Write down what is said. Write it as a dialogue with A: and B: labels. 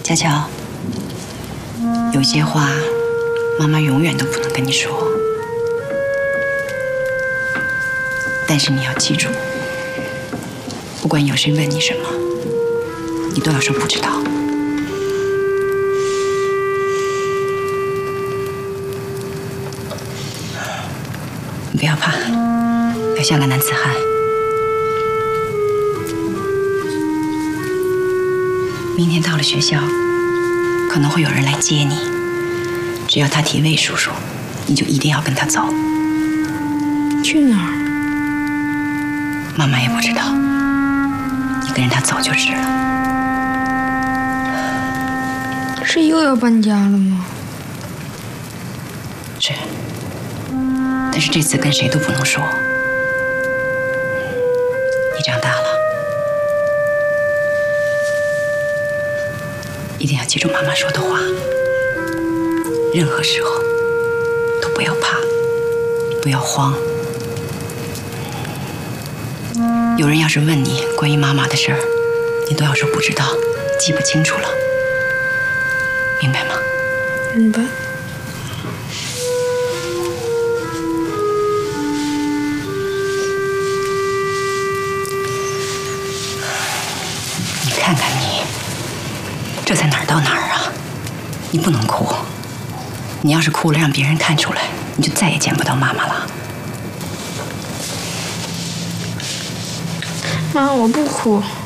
A: 佳乔，有些话妈妈永远都不能跟你说，但是你要记住，不管有谁问你什么，你都要说不知道。你不要怕，要像个男子汉。明天到了学校，可能会有人来接你。只要他提魏叔叔，你就一定要跟他走。
B: 去哪儿？
A: 妈妈也不知道，你跟着他走就是了。
B: 是又要搬家了吗？
A: 是，但是这次跟谁都不能说。你长大了，一定要记住妈妈说的话。任何时候都不要怕，不要慌。有人要是问你关于妈妈的事儿，你都要说不知道，记不清楚了，明白吗？
B: 明白。
A: 你看看你，这才哪儿到哪儿啊？你不能哭，你要是哭了让别人看出来，你就再也见不到妈妈了。
B: 妈，我不哭。